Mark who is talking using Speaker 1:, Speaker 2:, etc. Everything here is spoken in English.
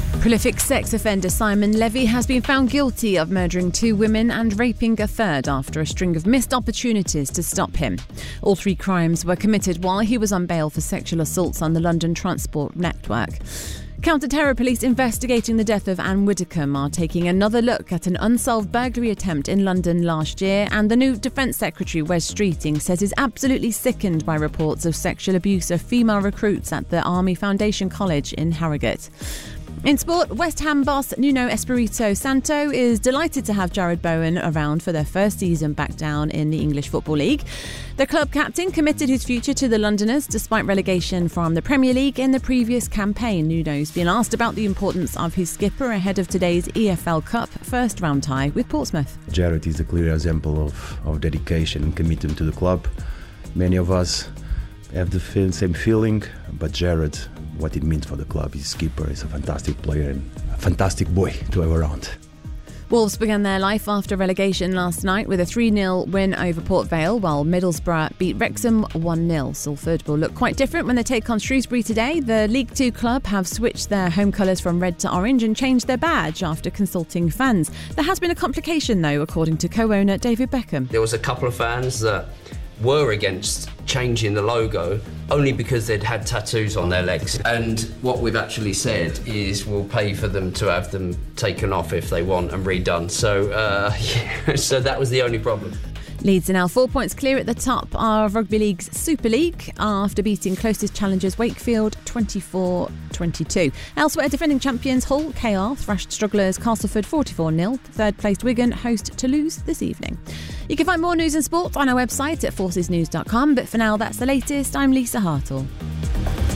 Speaker 1: Prolific sex offender Simon Levy has been found guilty of murdering 2 women and raping a third after a string of missed opportunities to stop him. All 3 crimes were committed while he was on bail for sexual assaults on the London Transport Network. Counter-terror police investigating the death of Anne Widdecombe are taking another look at an unsolved burglary attempt in London last year, and the new Defence Secretary Wes Streeting says he's absolutely sickened by reports of sexual abuse of female recruits at the Army Foundation College in Harrogate. In sport, West Ham boss Nuno Espirito Santo is delighted to have Jarrod Bowen around for their first season back down in the English Football League. The club captain committed his future to the Londoners despite relegation from the Premier League in the previous campaign. Nuno's been asked about the importance of his skipper ahead of today's EFL Cup first round tie with Portsmouth.
Speaker 2: Jarrod is a clear example of dedication and commitment to the club. Many of us have the same feeling, but Jarrod, what it means for the club, his skipper is a fantastic player and a fantastic boy to have around.
Speaker 1: Wolves began their life after relegation last night with a 3-0 win over Port Vale, while Middlesbrough beat Wrexham 1-0. Salford will look quite different when they take on Shrewsbury today. The League Two club have switched their home colours from red to orange and changed their badge after consulting fans. There has been a complication though, according to co-owner David Beckham.
Speaker 3: There was a couple of fans that were against changing the logo only because they'd had tattoos on their legs. And what we've actually said is we'll pay for them to have them taken off if they want and redone. So, so that was the only problem.
Speaker 1: Leeds are now 4 points clear at the top of Rugby League's Super League after beating closest challengers Wakefield 24-22. Elsewhere, defending champions Hull KR thrashed strugglers Castleford 44-0. Third placed Wigan host Toulouse this evening. You can find more news and sport on our website at forcesnews.com, but for now that's the latest. I'm Lisa Hartle.